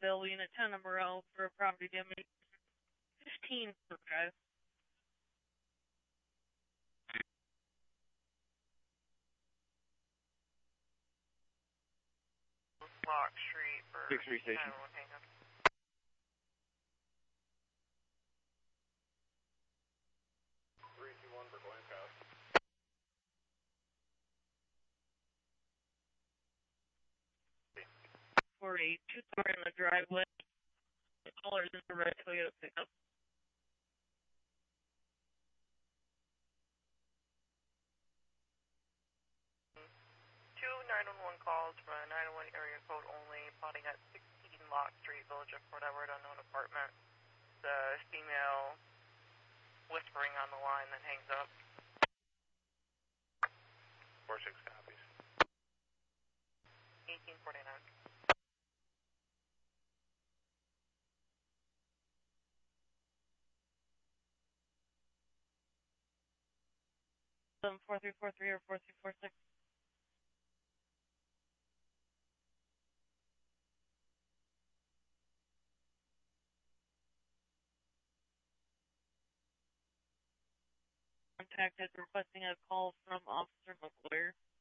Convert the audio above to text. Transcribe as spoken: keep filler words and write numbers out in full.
available unit ten number L for property damage fifteen per drive. Lock Street for six three station. nine one one hang up. three two one for Glen Pass. For a two-car in the driveway, the caller's in the red Toyota pickup. Two nine one one calls from a nine one one area code only, plotting at sixteen Lock Street, Village of Port Edward, unknown apartment. The female whispering on the line, then hangs up. four six copies. eighteen forty-nine. Seven four three four three or four three four six. Contacted requesting a call from Officer McGuire.